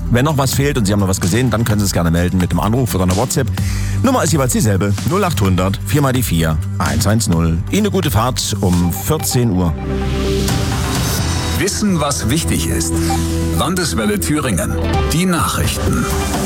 Wenn noch was fehlt und Sie haben noch was gesehen, dann können Sie es gerne melden mit einem Anruf oder einer WhatsApp. Nummer ist jeweils dieselbe, 0800 4 mal die 4 110. Ihnen eine gute Fahrt um 14 Uhr. Wissen, was wichtig ist. Landeswelle Thüringen. Die Nachrichten.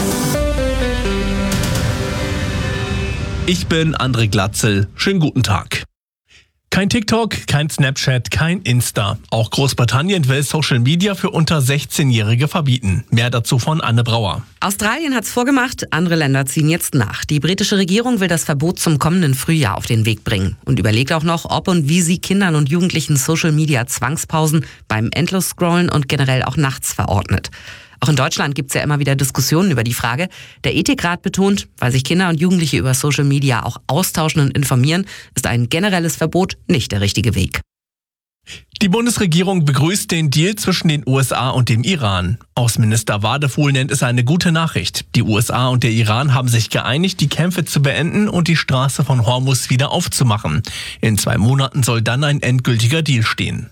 Ich bin André Glatzel. Schönen guten Tag. Kein TikTok, kein Snapchat, kein Insta. Auch Großbritannien will Social Media für unter 16-Jährige verbieten. Mehr dazu von Anne Brauer. Australien hat's vorgemacht, andere Länder ziehen jetzt nach. Die britische Regierung will das Verbot zum kommenden Frühjahr auf den Weg bringen und überlegt auch noch, ob und wie sie Kindern und Jugendlichen Social Media Zwangspausen beim Endlos-Scrollen und generell auch nachts verordnet. Auch in Deutschland gibt's ja immer wieder Diskussionen über die Frage. Der Ethikrat betont, weil sich Kinder und Jugendliche über Social Media auch austauschen und informieren, ist ein generelles Verbot nicht der richtige Weg. Die Bundesregierung begrüßt den Deal zwischen den USA und dem Iran. Außenminister Wadefuhl nennt es eine gute Nachricht. Die USA und der Iran haben sich geeinigt, die Kämpfe zu beenden und die Straße von Hormuz wieder aufzumachen. In 2 Monaten soll dann ein endgültiger Deal stehen.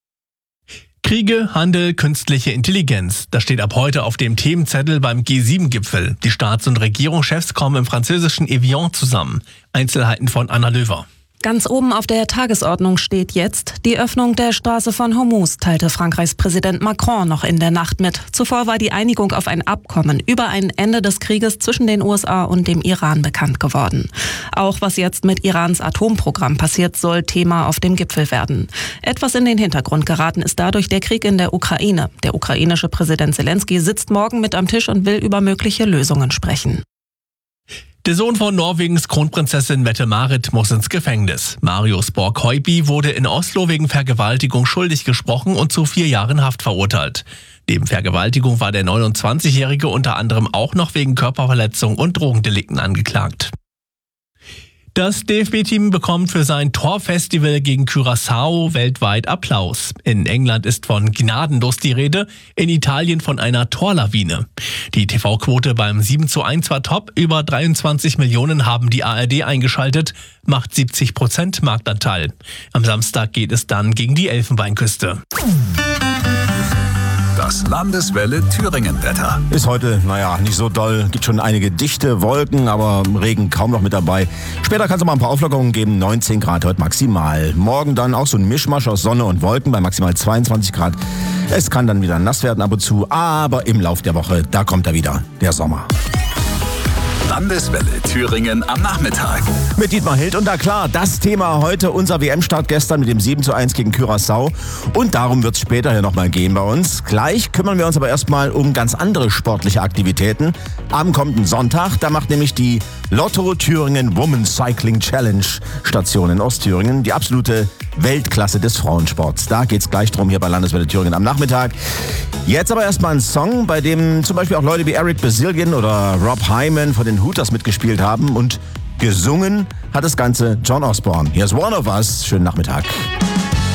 Kriege, Handel, künstliche Intelligenz. Das steht ab heute auf dem Themenzettel beim G7-Gipfel. Die Staats- und Regierungschefs kommen im französischen Evian zusammen. Einzelheiten von Anna Löwer. Ganz oben auf der Tagesordnung steht jetzt die Öffnung der Straße von Hormuz, teilte Frankreichs Präsident Macron noch in der Nacht mit. Zuvor war die Einigung auf ein Abkommen über ein Ende des Krieges zwischen den USA und dem Iran bekannt geworden. Auch was jetzt mit Irans Atomprogramm passiert, soll Thema auf dem Gipfel werden. Etwas in den Hintergrund geraten ist dadurch der Krieg in der Ukraine. Der ukrainische Präsident Zelensky sitzt morgen mit am Tisch und will über mögliche Lösungen sprechen. Der Sohn von Norwegens Kronprinzessin Mette-Marit muss ins Gefängnis. Marius Borg-Høiby wurde in Oslo wegen Vergewaltigung schuldig gesprochen und zu 4 Jahren Haft verurteilt. Neben Vergewaltigung war der 29-Jährige unter anderem auch noch wegen Körperverletzung und Drogendelikten angeklagt. Das DFB-Team bekommt für sein Torfestival gegen Curaçao weltweit Applaus. In England ist von Gnadenlos die Rede, in Italien von einer Torlawine. Die TV-Quote beim 7:1 war top, über 23 Millionen haben die ARD eingeschaltet, macht 70% Marktanteil. Am Samstag geht es dann gegen die Elfenbeinküste. Das Landeswelle Thüringen-Wetter. Ist heute, nicht so doll. Gibt schon einige dichte Wolken, aber Regen kaum noch mit dabei. Später kann es mal ein paar Auflockerungen geben. 19 Grad heute maximal. Morgen dann auch so ein Mischmasch aus Sonne und Wolken bei maximal 22 Grad. Es kann dann wieder nass werden ab und zu, aber im Lauf der Woche, da kommt er wieder, der Sommer. Landeswelle Thüringen am Nachmittag. Mit Dietmar Hild und da klar, das Thema heute, unser WM-Start gestern mit dem 7:1 gegen Curaçao. Und darum wird es später hier nochmal gehen bei uns. Gleich kümmern wir uns aber erstmal um ganz andere sportliche Aktivitäten. Am kommenden Sonntag, da macht nämlich die Lotto Thüringen Women's Cycling Challenge Station in Ostthüringen die absolute Weltklasse des Frauensports. Da geht's gleich drum hier bei Landeswelle Thüringen am Nachmittag. Jetzt aber erstmal ein Song, bei dem zum Beispiel auch Leute wie Eric Bazillion oder Rob Hyman von den Hooters mitgespielt haben und gesungen hat das Ganze John Osborne. Here's One of Us. Schönen Nachmittag.